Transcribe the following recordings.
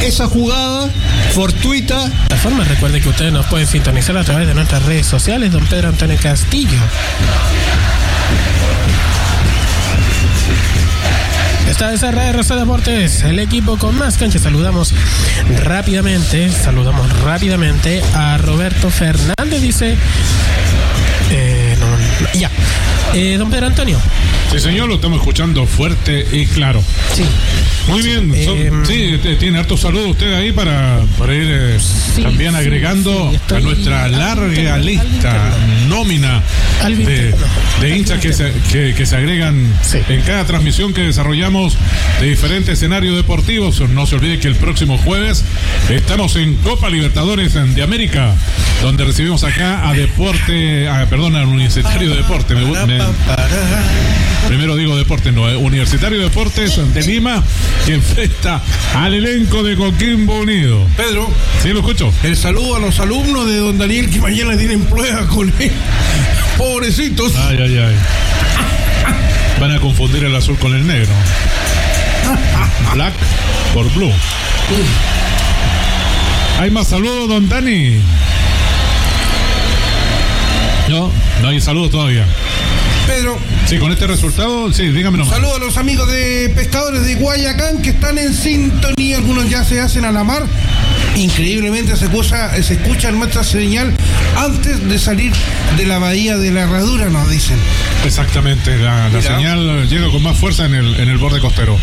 esa jugada fortuita. De esta forma, recuerde que ustedes nos pueden sintonizar a través de nuestras redes sociales, don Pedro Antonio Castillo. Esta es Radio Rosa Deportes, el equipo con más cancha. Saludamos rápidamente a Roberto Fernández, dice... don Pedro Antonio. Sí, señor, lo estamos escuchando fuerte y claro. Sí. Muy bien. Tiene hartos saludos usted ahí para ir también agregando a nuestra larga lista nómina de hinchas que se agregan en cada transmisión que desarrollamos de diferentes escenarios deportivos. No se olvide que el próximo jueves estamos en Copa Libertadores de América, donde recibimos acá a Universitario de Deportes. Primero digo Deportes, no, Universitario de Deportes de Lima, que enfrenta al elenco de Coquimbo Unido. Pedro. Sí, lo escucho. El saludo a los alumnos de don Daniel que mañana tienen prueba con él. Pobrecitos. Ay. Van a confundir el azul con el negro. Black por blue. ¿Hay más saludos, don Dani? No hay saludos todavía. Pedro. Sí, con este resultado, sí, dígame nomás. Saludos a los amigos de pescadores de Guayacán que están en sintonía. Algunos ya se hacen a la mar. Increíblemente se escucha nuestra señal antes de salir de la bahía de la Herradura, nos dicen. Exactamente, la señal llega con más fuerza en el borde costero.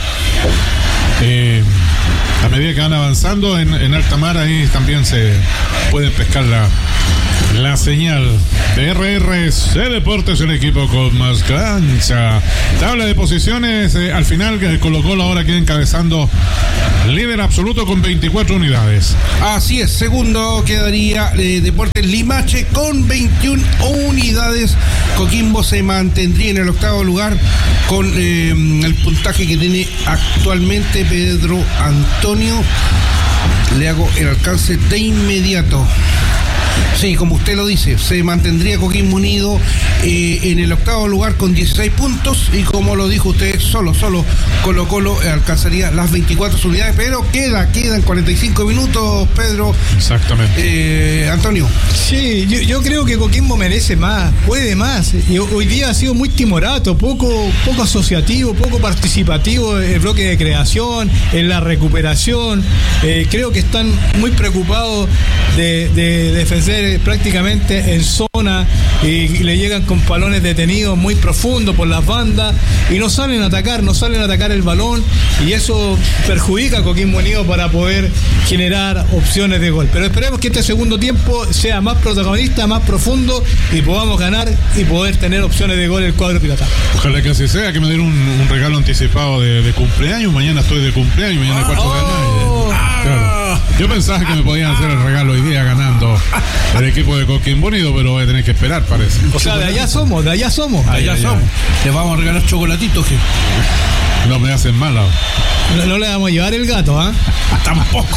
A medida que van avanzando en alta mar, ahí también se puede pescar la señal de RRC Deportes, el equipo con más cancha. Tabla de posiciones, al final Colo-Colo ahora queda encabezando, líder absoluto con 24 unidades. Así es, segundo quedaría Deportes Limache con 21 unidades. Coquimbo se mantendría en el octavo lugar con el puntaje que tiene actualmente Pedro Antonio. Le hago el alcance de inmediato. Sí, como usted lo dice, se mantendría Coquimbo Unido en el octavo lugar con 16 puntos y como lo dijo usted, solo Colo-Colo alcanzaría las 24 unidades, pero quedan 45 minutos, Pedro. Exactamente. Antonio. Sí, yo creo que Coquimbo merece más, puede más. Y hoy día ha sido muy timorato, poco asociativo, poco participativo en el bloque de creación, en la recuperación. Creo que están muy preocupados de defender prácticamente en zona y le llegan con palones detenidos muy profundos por las bandas y no salen a atacar el balón, y eso perjudica a Coquimbo Unido para poder generar opciones de gol. Pero esperemos que este segundo tiempo sea más protagonista, más profundo y podamos ganar y poder tener opciones de gol el cuadro pirata. Ojalá que así sea, que me den un regalo anticipado de cumpleaños. Mañana estoy de cumpleaños, mañana cuarto de año. Claro. Yo pensaba que me podían hacer el regalo hoy día ganando el equipo de Coquimbo Unido, pero voy a tener que esperar, parece. O sea, de allá somos. Les vamos a regalar chocolatitos. No me hacen mal. No le vamos a llevar el gato, ¿ah? Tampoco.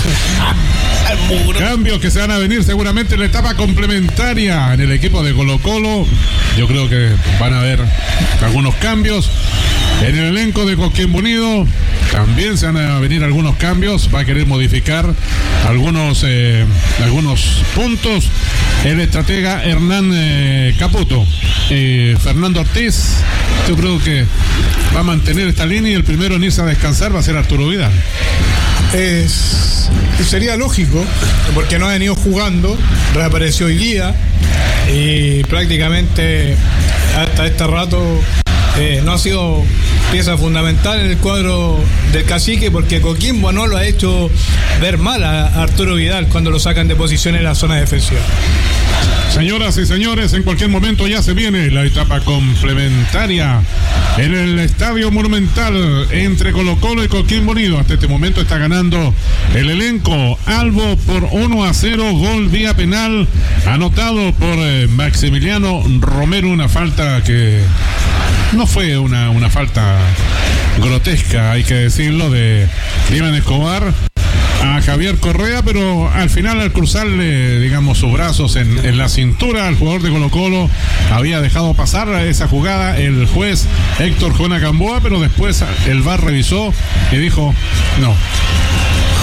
Cambios que se van a venir seguramente en la etapa complementaria en el equipo de Colo-Colo. Yo creo que van a haber algunos cambios en el elenco de Coquimbo Unido. También se van a venir algunos cambios. Va a querer modificar algunos puntos el estratega Hernán Caputo. Fernando Ortiz, yo creo que va a mantener esta línea, y el primero en irse a descansar va a ser Arturo Vidal. Sería lógico, porque no ha venido jugando, reapareció hoy día y prácticamente hasta este rato no ha sido pieza fundamental en el cuadro del Cacique, porque Coquimbo no lo ha hecho ver mal a Arturo Vidal cuando lo sacan de posición en la zona defensiva. Señoras y señores, en cualquier momento ya se viene la etapa complementaria en el Estadio Monumental entre Colo-Colo y Coquimbo Unido. Hasta este momento está ganando el elenco Albo por 1-0, gol vía penal anotado por Maximiliano Romero, una falta que no fue una falta grotesca, hay que decirlo, de Iván Escobar a Javier Correa, pero al final, al cruzarle, digamos, sus brazos en la cintura al jugador de Colo-Colo, había dejado pasar esa jugada el juez Héctor Jona Gamboa, pero después el VAR revisó y dijo no.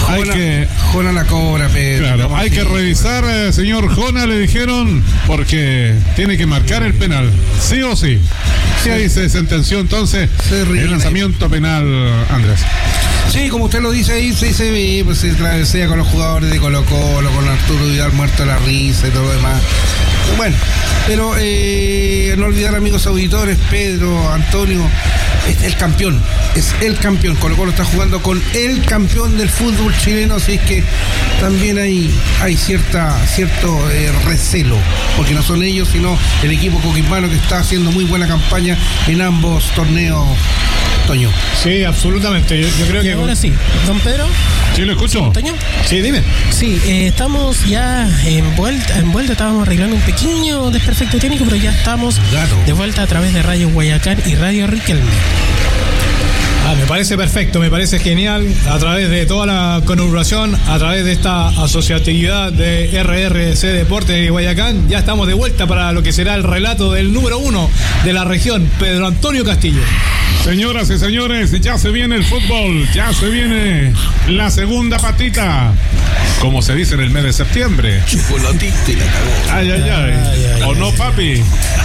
Jona la cobra, Pedro. Claro, hay que revisar, señor Jona, le dijeron, porque tiene que marcar el penal, sí o sí. Sí, ahí se sentenció entonces el lanzamiento penal, Andrés. Sí, como usted lo dice ahí, sí se ve, pues se travesea con los jugadores de Colo-Colo, con Arturo Vidal muerto de la risa y todo lo demás. Bueno, pero no olvidar, amigos auditores, Pedro, Antonio, es el campeón. Colo-Colo está jugando con el campeón del fútbol chileno, así es que también hay cierto recelo, porque no son ellos, sino el equipo coquimbano que está haciendo muy buena campaña en ambos torneos. Toño. Sí, absolutamente. Yo creo que... Ahora sí, don Pedro. Sí, lo escucho. Toño. Sí, dime. Sí, estamos ya en vuelta, estábamos arreglando un pequeño desperfecto técnico, pero ya estamos de vuelta a través de Radio Guayacán y Radio Riquelme. Me parece perfecto, me parece genial, a través de toda la conurbación, a través de esta asociatividad de RRC Deportes de Guayacán, ya estamos de vuelta para lo que será el relato del número 1 de la región, Pedro Antonio Castillo. Señoras y señores, ya se viene el fútbol, ya se viene la segunda patita, como se dice en el mes de septiembre. Chocolatito y la cagó. Ay. ¿O no, papi?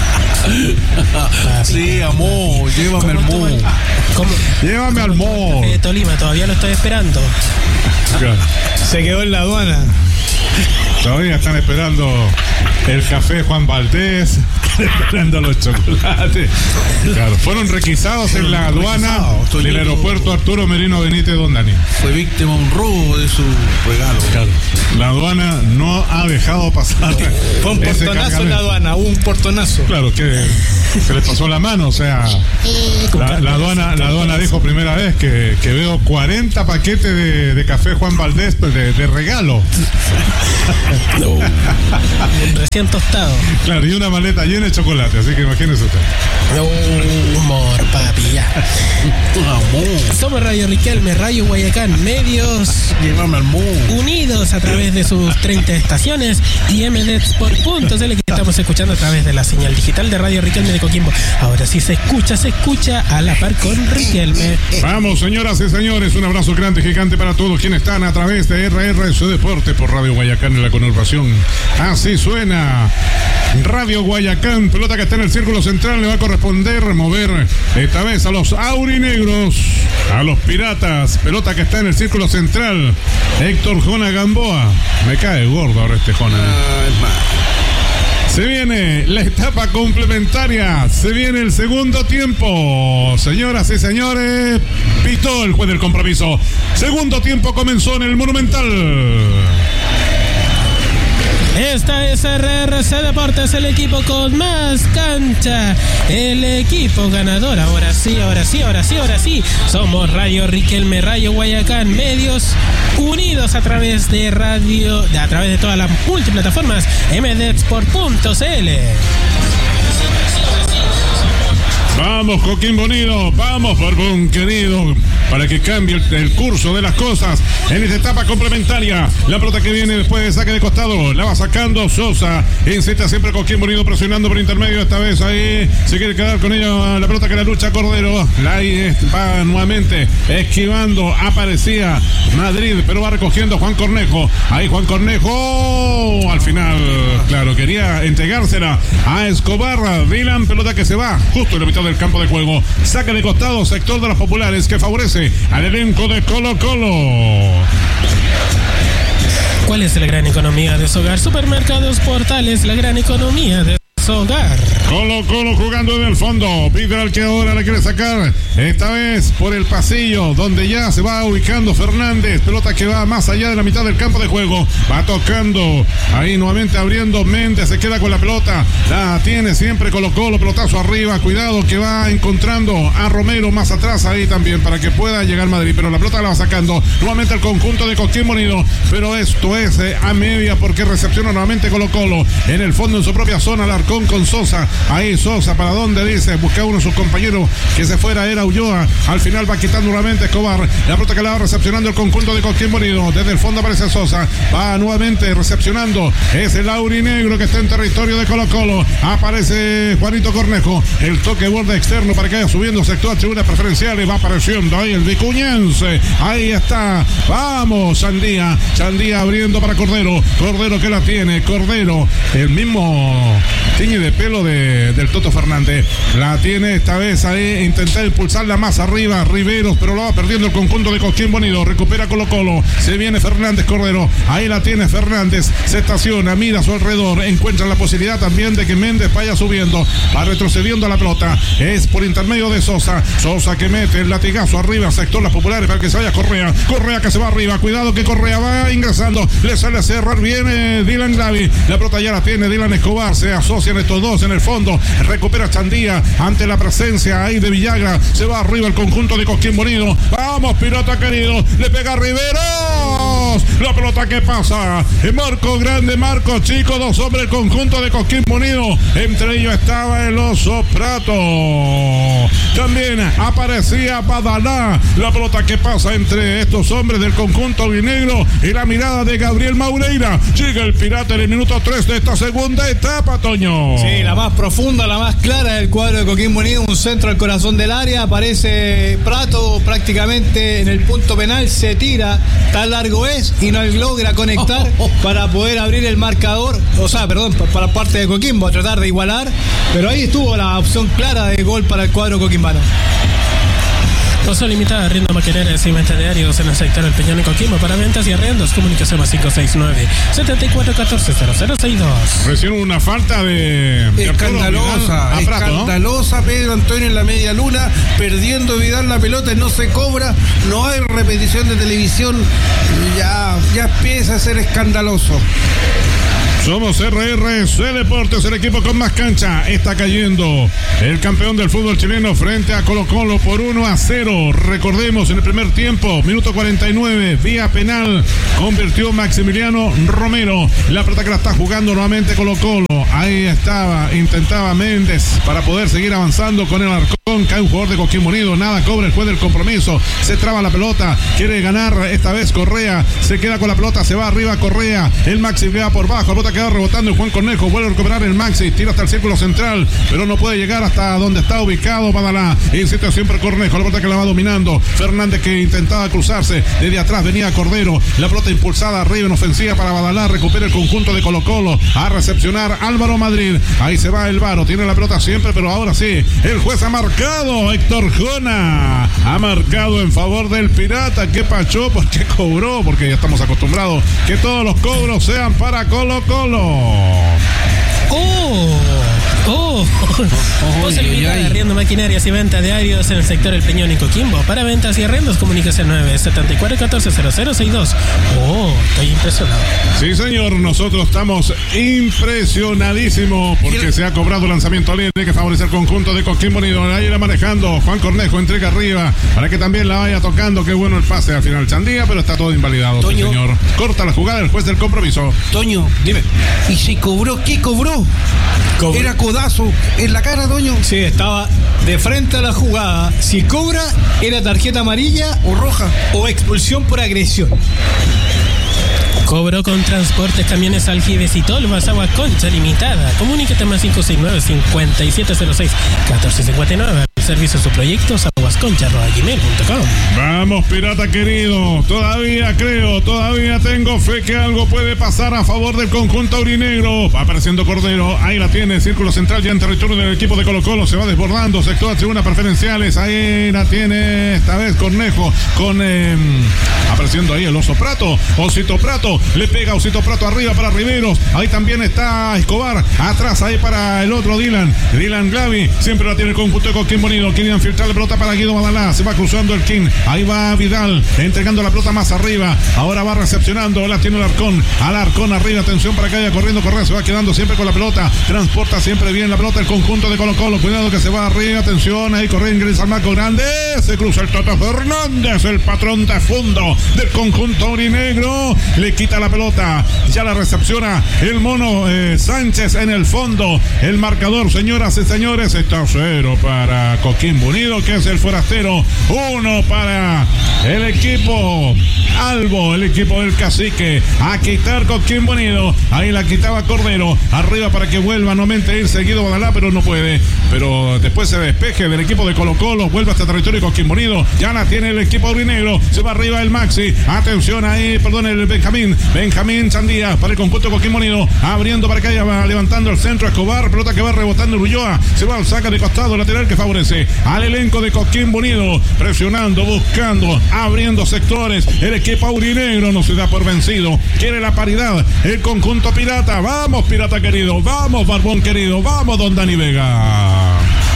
Sí, amor, llévame al mall. Llévame al mall. De Tolima, todavía lo estoy esperando. Se quedó en la aduana. Todavía están esperando el café Juan Valdés, esperando los chocolates. Claro, fueron requisados en la aduana del aeropuerto Arturo Merino Benítez Don Dani. Fue víctima de un robo de su regalo. Claro. La aduana no ha dejado pasar. Fue un portonazo en la aduana, hubo un portonazo. Claro, que se le pasó la mano, o sea, la aduana dijo primera vez que veo 40 paquetes de café Juan Valdés de regalo. Recién tostado. Claro, y una maleta llena de chocolate, así que imagínese usted. Humor, papi, ya. Somos Radio Riquelme, Radio Guayacán, medios unidos a través de sus 30 estaciones y mdsport.cl, que estamos escuchando a través de la señal digital de Radio Riquelme de Coquimbo. Ahora sí se escucha a la par con Riquelme. Vamos, señoras y señores, un abrazo grande, gigante para todos quienes están a través de RRC Deporte por Radio Guayacán en la conurbación. Así suena Radio Guayacán, pelota que está en el círculo central, le va a corresponder mover esta vez a los aurinegros, a los piratas, pelota que está en el círculo central, Héctor Jona Gamboa, me cae gordo ahora este Jona. Se viene la etapa complementaria, se viene el segundo tiempo, señoras y señores, pitó el juez del compromiso, segundo tiempo comenzó en el Monumental. Esta es RRC Deportes, el equipo con más cancha, el equipo ganador. Ahora sí. Somos Radio Riquelme, Radio Guayacán, medios unidos a través de radio, a través de todas las multiplataformas, mdsport.cl. Vamos, Coquimbo Unido, vamos, Barbón querido, para que cambie el curso de las cosas en esta etapa complementaria. La pelota que viene después de saque de costado, la va sacando Sosa, incita siempre Coquimbo Unido presionando por intermedio, esta vez ahí se quiere quedar con ella la pelota que la lucha Cordero, ahí va nuevamente esquivando, aparecía Madrid, pero va recogiendo Juan Cornejo, ahí Juan Cornejo, al final, claro, quería entregársela a Escobar, Dylan, pelota que se va justo en la mitad del campo de juego, saque de costado, sector de los populares que favorece al elenco de Colo-Colo. ¿Cuál es la gran economía de su hogar? Supermercados Portales, la gran economía de su hogar. Colo-Colo jugando en el fondo, Vidal que ahora le quiere sacar, esta vez por el pasillo, donde ya se va ubicando Fernández, pelota que va más allá de la mitad del campo de juego, va tocando, ahí nuevamente abriendo Méndez, se queda con la pelota, la tiene siempre Colo-Colo, pelotazo arriba, cuidado que va encontrando a Romero más atrás ahí también, para que pueda llegar Madrid, pero la pelota la va sacando, nuevamente el conjunto de Coquimbo Unido, pero esto es a media, porque recepciona nuevamente Colo-Colo, en el fondo en su propia zona, Alarcón Alarcón con Sosa. Ahí Sosa, ¿para dónde dice? Busca uno de sus compañeros que se fuera, era Ulloa. Al final va quitando nuevamente Escobar. La pelota que la va recepcionando el conjunto de Coquimbo Unido. Desde el fondo aparece Sosa. Va nuevamente recepcionando. Es el aurinegro que está en territorio de Colo-Colo. Aparece Juanito Cornejo. El toque borde externo para que vaya subiendo sector tribunas preferenciales. Va apareciendo ahí el vicuñense. Ahí está. Vamos, Chandía. Chandía abriendo para Cordero. Cordero que la tiene. Cordero. El mismo tiñe de pelo del Toto Fernández. La tiene esta vez ahí. Intenta impulsarla más arriba. Riveros, pero lo va perdiendo el conjunto de Coquimbo Unido. Recupera Colo-Colo. Se viene Fernández Cordero. Ahí la tiene Fernández. Se estaciona, mira a su alrededor. Encuentra la posibilidad también de que Méndez vaya subiendo. Va retrocediendo a la pelota. Es por intermedio de Sosa. Sosa que mete el latigazo arriba. Sector Las Populares para que se vaya Correa. Correa que se va arriba. Cuidado que Correa va ingresando. Le sale a cerrar. Viene Dylan Glavi. La pelota ya la tiene Dylan Escobar. Se asocian estos dos en el fondo. Recupera Chandía ante la presencia ahí de Villagra. Se va arriba el conjunto de Coquimbo Unido. Vamos, Pirata querido. Le pega Riveros. La pelota que pasa. Marco grande, Marco chico. Dos hombres el conjunto de Coquimbo Unido. Entre ellos estaba el Oso Prato. También aparecía Badalá. La pelota que pasa entre estos hombres del conjunto albinegro y la mirada de Gabriel Maureira. Llega el Pirata en el minuto 3 de esta segunda etapa, Toño. Sí, la más profunda, la más clara del cuadro de Coquimbo Unido. Un centro al corazón del área. Aparece Prato prácticamente en el punto penal. Se tira, tan largo es y no logra conectar para poder abrir el marcador. O sea, perdón, para parte de Coquimbo, a tratar de igualar. Pero ahí estuvo la opción clara de gol para el cuadro coquimbano. Costo limitada, arriendo maquinarias y inventarios en el sector El Peñón y Coquimbo. Para ventas y arriendos, comunicación más 569-7414-0062. Recién una falta de escandalosa, Prato, escandalosa, ¿no? Pedro Antonio en la media luna, perdiendo Vidal la pelota, no se cobra, no hay repetición de televisión, ya empieza a ser escandaloso. Somos RRC Deportes, el equipo con más cancha. Está cayendo el campeón del fútbol chileno frente a Colo-Colo por 1-0. Recordemos, en el primer tiempo, minuto 49, vía penal, convirtió Maximiliano Romero. La pelota que la está jugando nuevamente Colo-Colo. Ahí estaba, intentaba Méndez para poder seguir avanzando con el Alarcón. Cae un jugador de Coquimbo Unido, nada cobra el juez del compromiso. Se traba la pelota, quiere ganar esta vez Correa. Se queda con la pelota, se va arriba Correa. El Maxi queda por bajo, la pelota queda rebotando el Juan Cornejo. Vuelve a recuperar el Maxi, tira hasta el círculo central, pero no puede llegar hasta donde está ubicado Badalá. Insiste siempre Cornejo, la pelota que la va dominando. Fernández que intentaba cruzarse, desde atrás venía Cordero. La pelota impulsada arriba en ofensiva para Badalá. Recupera el conjunto de Colo-Colo. A recepcionar Álvaro Madrid. Ahí se va el Varo, tiene la pelota siempre, pero ahora sí, el juez ha marcado. Héctor Jona ha marcado en favor del Pirata. ¿Qué pachó? ¿Por qué cobró? Porque ya estamos acostumbrados que todos los cobros sean para Colo-Colo. Posibilidad de arriendo maquinarias y venta de aéreos en el sector El Peñón y Coquimbo. Para ventas y arrendos, comunicación 974140062. Estoy impresionado. Sí, señor, nosotros estamos impresionadísimos porque se ha cobrado lanzamiento libre que favorece el conjunto de Coquimbo Unido. Ahí la manejando Juan Cornejo, entrega arriba para que también la vaya tocando. Qué bueno el pase al final Chandía, pero está todo invalidado. Toño, sí, señor. Corta la jugada el juez del compromiso. Toño, dime. ¿Y si cobró? ¿Qué cobró? Era codazo en la cara, Toño. Sí, estaba de frente a la jugada. Si cobra, era tarjeta amarilla o roja o expulsión por agresión. Cobro con Transportes Camiones Aljibes y Tolvas Aguas Concha Limitada. Comuníquete más 569-5706-1459. Servicio sus proyectos aguasconcha@gmail.com. Vamos, Pirata querido. Todavía creo, todavía tengo fe que algo puede pasar a favor del conjunto aurinegro. Va apareciendo Cordero. Ahí la tiene, círculo central ya en territorio del equipo de Colo-Colo. Se va desbordando, sector tribuna preferenciales. Ahí la tiene esta vez Cornejo con apareciendo ahí el Oso Prato. Osito Prato, le pega Osito Prato arriba para Riveros. Ahí también está Escobar. Atrás ahí para el otro Dylan Glavi. Siempre la tiene el conjunto de Coquimbo Unido. Quieren filtrar la pelota para Guido Badalá. Se va cruzando el King. Ahí va Vidal, entregando la pelota más arriba. Ahora va recepcionando. La tiene Alarcón. Alarcón arriba. Atención para que vaya corriendo Correa. Se va quedando siempre con la pelota. Transporta siempre bien la pelota el conjunto de Colo-Colo. Cuidado que se va arriba. Atención. Ahí corre ingresa al marco grande. Se cruza el Toto Fernández. El patrón de fondo del conjunto aurinegro. Le quita la pelota. Ya la recepciona el mono Sánchez en el fondo. El marcador, señoras y señores, está 0 para Coquimbo Unido, que es el forastero. 1 para el equipo Albo, el equipo del cacique. A quitar Coquimbo Unido. Ahí la quitaba Cordero. Arriba para que vuelva nuevamente a ir seguido Badalá, pero no puede. Pero después se despeje del equipo de Colo Colo. Vuelve hasta territorio Coquimbo Unido. Ya la tiene el equipo aurinegro. Se va arriba el Maxi. Atención ahí, perdón, el Benjamín Sandía para el conjunto Coquimbo Unido. Abriendo para que haya levantando el centro Escobar. Pelota que va rebotando en Ulloa. Se va al saca de costado lateral que favorece al elenco de Coquimbo Unido. Presionando, buscando, abriendo sectores. El equipo aurinegro no se da por vencido. Quiere la paridad. El conjunto pirata. Vamos, pirata querido. Vamos, Barbón querido. Vamos, don Dani Vega.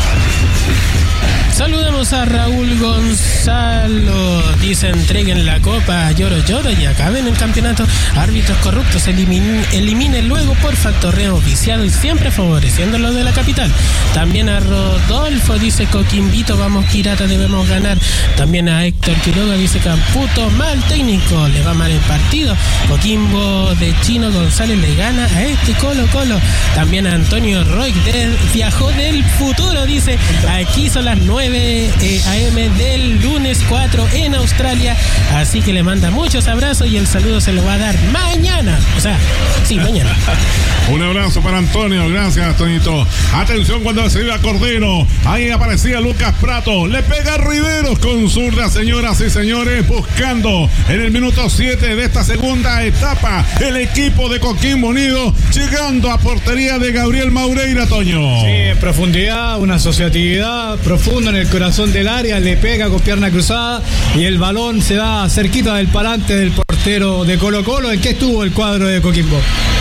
Saludamos a Raúl Gonzalo. Dice: entreguen la copa, lloro y acaben el campeonato. Árbitros corruptos, eliminen luego por factorreo viciado y siempre favoreciendo lo de la capital. También a Rodolfo dice: Coquimbito, vamos pirata, debemos ganar. También a Héctor Quiroga dice: Camputo, mal técnico, le va mal el partido. Coquimbo de Chino González le gana a este Colo Colo. También a Antonio Roy viajó del futuro, dice: aquí son las 9 AM del lunes 4 en Australia, así que le manda muchos abrazos y el saludo se lo va a dar mañana, o sea, sí, mañana. Un abrazo para Antonio, gracias, Tonito. Atención cuando se iba Cordero, ahí aparecía Lucas Prato, le pega a Riveros con zurda, señoras y señores, buscando en el minuto 7 de esta segunda etapa el equipo de Coquimbo Unido, llegando a portería de Gabriel Maureira, Toño. Sí, en profundidad, una asociatividad profunda en el corazón del área, le pega con pierna cruzada y el balón se da cerquita del parante del portero de Colo Colo. ¿En qué estuvo el cuadro de Coquimbo?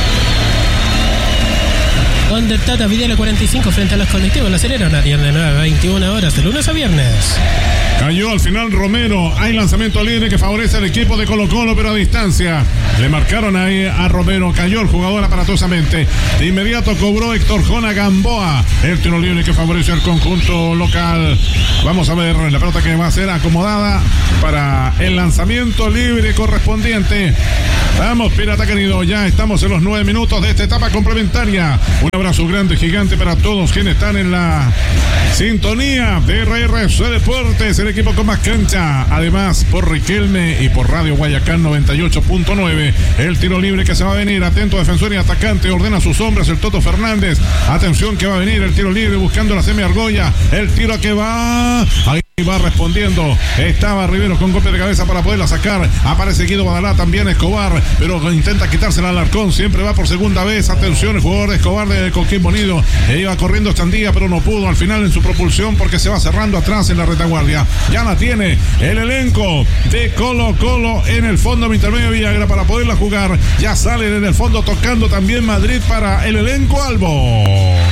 Donde Tata Videla 45 frente a los colectivos La Serena, una viernes de 9 a 21 horas, de lunes a viernes. Cayó al final Romero. Hay lanzamiento libre que favorece al equipo de Colo Colo, pero a distancia. Le marcaron ahí a Romero. Cayó el jugador aparatosamente. De inmediato cobró Héctor Jona Gamboa. El tiro libre que favorece al conjunto local. Vamos a ver la pelota que va a ser acomodada para el lanzamiento libre correspondiente. Vamos, pirata querido. Ya estamos en los 9 minutos de esta etapa complementaria. Un abrazo grande, gigante para todos quienes están en la sintonía de RRC Deportes, el equipo con más cancha. Además, por Riquelme y por Radio Guayacán 98.9. El tiro libre que se va a venir. Atento, defensor y atacante. Ordena a sus hombres el Toto Fernández. Atención que va a venir el tiro libre buscando la Semi Argolla. El tiro que va. Ahí va respondiendo. Estaba Rivero con golpe de cabeza para poderla sacar. Aparece Guido Badalá, también Escobar, pero intenta quitársela al Alarcón. Siempre va por segunda vez. Atención, el jugador de Escobar de Coquimbo Unido. Iba corriendo Chandía, pero no pudo al final en su propulsión porque se va cerrando atrás en la retaguardia. Ya la tiene el elenco de Colo Colo en el fondo intermedio de Villagra para poderla jugar. Ya sale desde el fondo tocando también Madrid para el elenco Albo.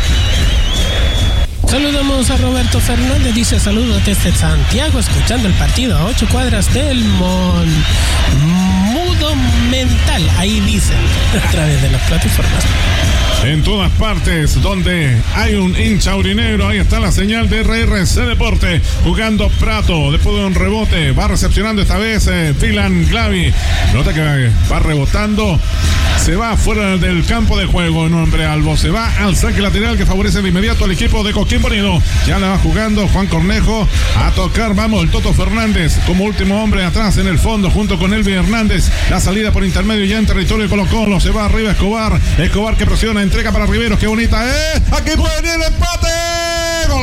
Saludamos a Roberto Fernández, dice: saludos desde Santiago, escuchando el partido a 8 cuadras del Mudo Mental. Ahí dicen, a través de las plataformas. En todas partes donde hay un hincha aurinegro, ahí está la señal de RRC Deporte. Jugando Prato, después de un rebote, va recepcionando esta vez Dylan Glavi. Nota que va rebotando, se va fuera del campo de juego en nombre Albo. Se va al saque lateral que favorece de inmediato al equipo de Coquimbo Unido. Ya la va jugando Juan Cornejo a tocar. Vamos, el Toto Fernández como último hombre atrás en el fondo junto con Elvi Hernández. La salida por intermedio ya en territorio de Colo Colo. Se va arriba Escobar. Escobar que presiona, entrega para Riveros. Qué bonita, ¡Aquí puede venir el empate!